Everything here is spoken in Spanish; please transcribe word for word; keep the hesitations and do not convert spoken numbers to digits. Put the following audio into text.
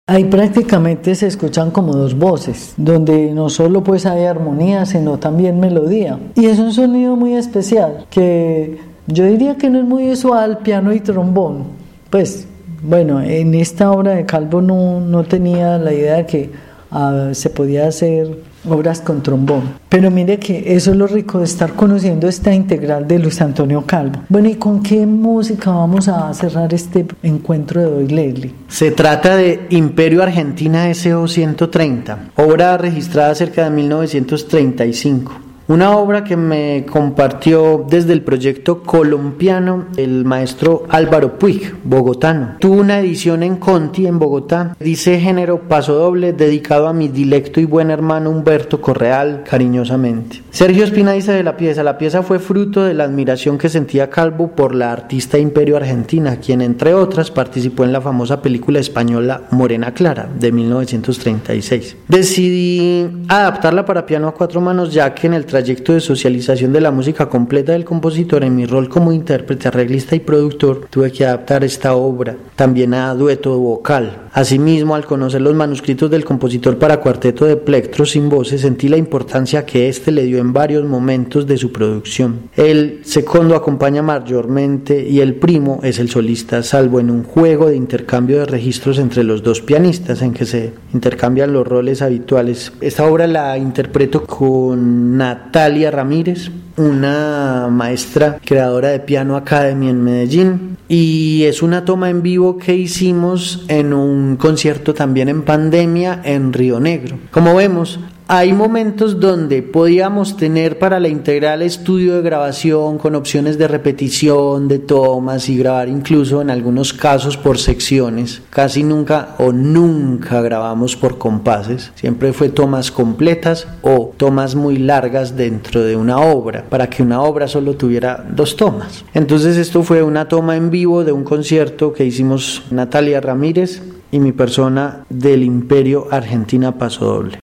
Ahí prácticamente se escuchan como dos voces, donde no solo pues hay armonía, sino también melodía. Y es un sonido muy especial, que yo diría que no es muy usual, piano y trombón. Pues, bueno, en esta obra de Calvo no, no tenía la idea de que uh, se podía hacer obras con trombón. Pero mire que eso es lo rico de estar conociendo esta integral de Luis Antonio Calvo. Bueno, ¿y con qué música vamos a cerrar este encuentro de Doy Leslie? Se trata de Imperio Argentina S O ciento treinta, obra registrada cerca de mil novecientos treinta y cinco. Una obra que me compartió desde el proyecto colombiano el maestro Álvaro Puig, bogotano. Tuvo una edición en Conti, en Bogotá. Dice género pasodoble, dedicado a mi dilecto y buen hermano Humberto Correal, cariñosamente. Sergio Espina dice de la pieza: la pieza fue fruto de la admiración que sentía Calvo por la artista Imperio Argentina, quien entre otras participó en la famosa película española Morena Clara, de mil novecientos treinta y seis. Decidí adaptarla para piano a cuatro manos, ya que en el trayecto de socialización de la música completa del compositor, en mi rol como intérprete, arreglista y productor, tuve que adaptar esta obra también a dueto vocal. Asimismo, al conocer los manuscritos del compositor para cuarteto de plectro sin voces, sentí la importancia que éste le dio en varios momentos de su producción. El segundo acompaña mayormente y el primo es el solista, salvo en un juego de intercambio de registros entre los dos pianistas en que se intercambian los roles habituales. Esta obra la interpreto con Natalia Ramírez, una maestra creadora de Piano Academy en Medellín, y es una toma en vivo que hicimos en un concierto también en pandemia en Río Negro. Como vemos, hay momentos donde podíamos tener para la integral estudio de grabación con opciones de repetición, de tomas y grabar incluso en algunos casos por secciones. Casi nunca o nunca grabamos por compases, siempre fue tomas completas o tomas muy largas dentro de una obra, para que una obra solo tuviera dos tomas. Entonces esto fue una toma en vivo de un concierto que hicimos Natalia Ramírez y mi persona del Imperio Argentina Pasodoble.